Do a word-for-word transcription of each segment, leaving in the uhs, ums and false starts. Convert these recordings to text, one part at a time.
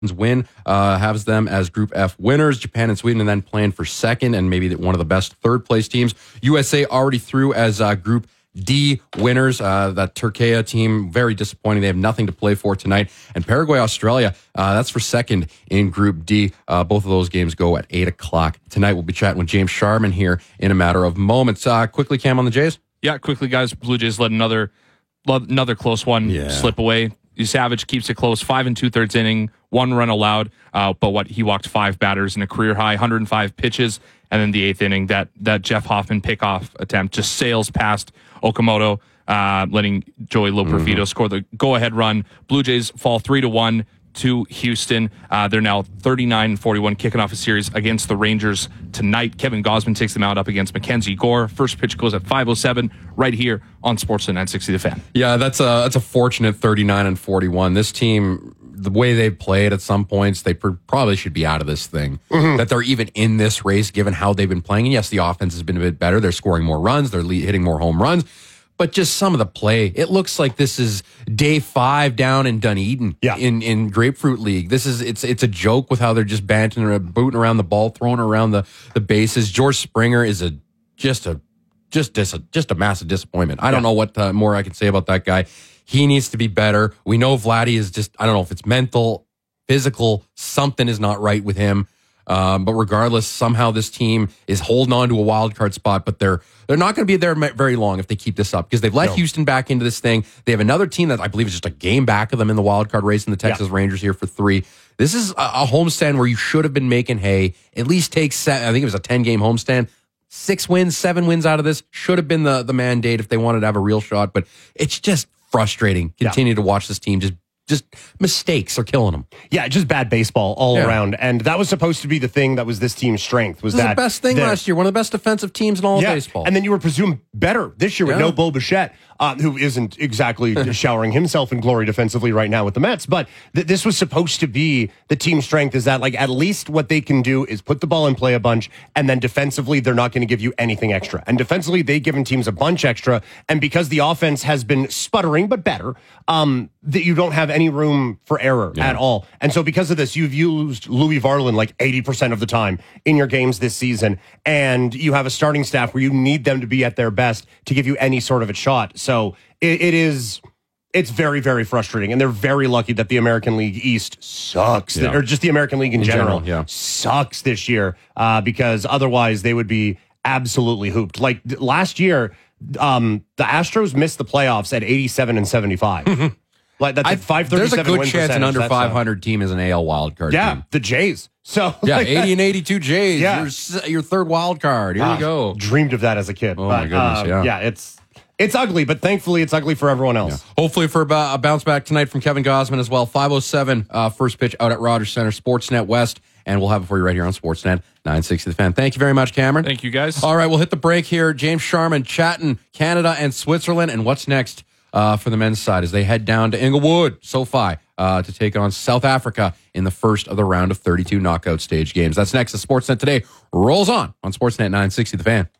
win uh, has them as Group F winners. Japan and Sweden and then playing for second and maybe one of the best third place teams. U S A already through as uh, Group D winners. Uh, that Turkey team, very disappointing. They have nothing to play for tonight. And Paraguay, Australia, uh, that's for second in Group D. Uh, both of those games go at eight o'clock tonight. We'll be chatting with James Sharman here in a matter of moments. Uh, quickly, Cam, on the Jays? Yeah, quickly, guys. Blue Jays let another, another close one yeah. slip away. Savage keeps it close, five and two thirds inning, one run allowed. Uh, but what he walked five batters in a career high, one hundred five pitches, and then the eighth inning, that that Jeff Hoffman pickoff attempt just sails past Okamoto, uh, letting Joey Loperfido mm-hmm. score the go ahead run. Blue Jays fall three to one to Houston. Uh, they're now thirty-nine and forty-one, kicking off a series against the Rangers tonight. Kevin Gausman takes them out up against Mackenzie Gore. First pitch goes at five oh seven right here on Sportsnet nine sixty The Fan. Yeah, that's a that's a fortunate thirty-nine and forty-one. This team, the way they've played at some points, they pr- probably should be out of this thing. Mm-hmm. That they're even in this race, given how they've been playing. And yes, the offense has been a bit better. They're scoring more runs. They're le- hitting more home runs. But just some of the play, it looks like this is day five down in Dunedin yeah. in, in Grapefruit League. This is it's it's a joke with how they're just banting, booting around the ball, throwing around the, the bases. George Springer is a just a just dis, just a massive disappointment. I yeah. don't know what uh, more I can say about that guy. He needs to be better. We know Vladdy is just I don't know if it's mental, physical, something is not right with him. Um, but regardless, somehow this team is holding on to a wild card spot, but they're they're not going to be there very long if they keep this up because they've let no. Houston back into this thing. They have another team that I believe is just a game back of them in the wild card race in the Texas yeah. Rangers here for three. This is a, a homestand where you should have been making hay. At least take seven, I think it was a ten game homestand. Six wins, seven wins out of this should have been the the mandate if they wanted to have a real shot. But it's just frustrating. Continue yeah. to watch this team just. Just mistakes are killing them. Yeah, just bad baseball all yeah. around. And that was supposed to be the thing that was this team's strength. Was this that the best thing last year? One of the best defensive teams in all yeah. of baseball. And then you were presumed better this year with yeah. no Bo Bichette, uh, who isn't exactly showering himself in glory defensively right now with the Mets. But th- this was supposed to be the team's strength. Is that like at least what they can do is put the ball in play a bunch, and then defensively they're not going to give you anything extra. And defensively they've given teams a bunch extra. And because the offense has been sputtering but better, um, that you don't have any room for error yeah. at all. And so because of this, you've used Louis Varland like eighty percent of the time in your games this season. And you have a starting staff where you need them to be at their best to give you any sort of a shot. So it, it is, it's very, very frustrating. And they're very lucky that the American League East sucks, yeah. or just the American League in, in general, general yeah. sucks this year uh, because otherwise they would be absolutely hooped. Like last year, um, the Astros missed the playoffs at eighty-seven and seventy-five. Like that's five thirty-seven. There's a good chance an under five hundred team is an A L wild card. Yeah, team. the Jays. So yeah, like eighty and eighty-two Jays. Yeah. Your, your third wild card. Here ah, you go. Dreamed of that as a kid. Oh but, my goodness. uh, yeah, yeah. It's it's ugly, but thankfully it's ugly for everyone else. Yeah. Hopefully for a bounce back tonight from Kevin Gausman as well. five oh seven uh, first pitch out at Rogers Center, Sportsnet West, and we'll have it for you right here on Sportsnet nine sixty The Fan. Thank you very much, Cameron. Thank you, guys. All right, we'll hit the break here. James Sharman chatting Canada and Switzerland, and what's next uh, for the men's side as they head down to Inglewood, SoFi, uh, to take on South Africa in the first of the round of thirty-two knockout stage games. That's next as Sportsnet Today rolls on on Sportsnet nine sixty The Fan.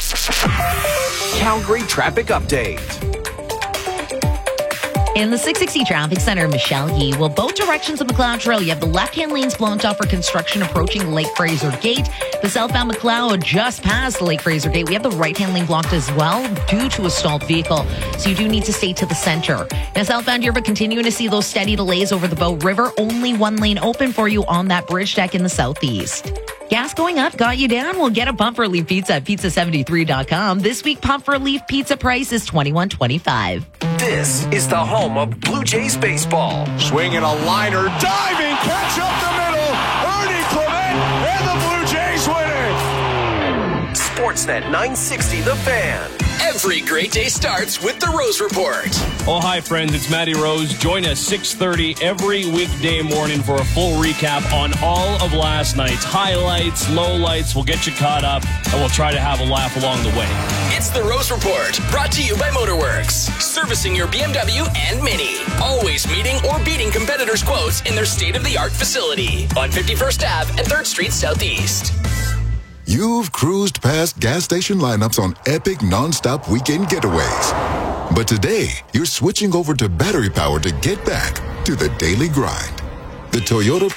Calgary traffic update. In the six sixty Traffic Center, Michelle Yee. Well, both directions of McLeod Trail, you have the left-hand lanes blocked off for construction approaching Lake Fraser Gate. The southbound McLeod just past Lake Fraser Gate. We have the right-hand lane blocked as well due to a stalled vehicle. So you do need to stay to the center. Now, southbound Yerba continuing to see those steady delays over the Bow River. Only one lane open for you on that bridge deck in the southeast. Gas going up, got you down? Well, get a Pump Relief Pizza at pizza seventy-three dot com. This week, Pump Relief Pizza price is twenty-one twenty-five. This is the home of Blue Jays baseball. Swinging a liner, diving, catch up the middle. Ernie Clement and the Blue Jays win it. Sportsnet nine sixty The Fan. Every great day starts with the Rose Report. Oh, hi, friends. It's Matty Rose. Join us six thirty every weekday morning for a full recap on all of last night's highlights, lowlights. We'll get you caught up, and we'll try to have a laugh along the way. It's the Rose Report, brought to you by Motorworks, servicing your B M W and Mini. Always meeting or beating competitors' quotes in their state-of-the-art facility on fifty-first Avenue and third Street Southeast. You've cruised past gas station lineups on epic non-stop weekend getaways. But today, you're switching over to battery power to get back to the daily grind. The Toyota